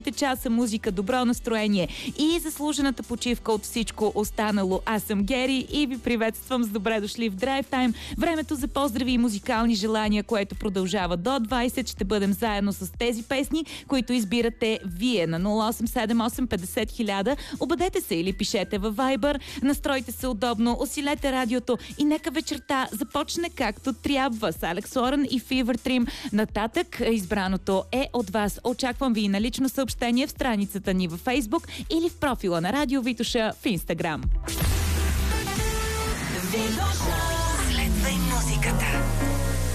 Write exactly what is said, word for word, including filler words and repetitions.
часа музика, добро настроение и заслужената почивка от всичко останало. Аз съм Гери и ви приветствам с добре дошли в Drive Time. Времето за поздрави и музикални желания, което продължава до двайсет. Ще бъдем заедно с тези песни, които избирате вие на нула осем седем осем петдесет хиляда. Обадете се или пишете във Viber. Настройте се удобно, усилете радиото и нека вечерта започне както трябва с Алекс Лорен и Fever Dream. Нататък избраното е от вас. Очаквам ви на лично съобщение в страницата ни във Facebook или в профила на Радио Витоша в Instagram.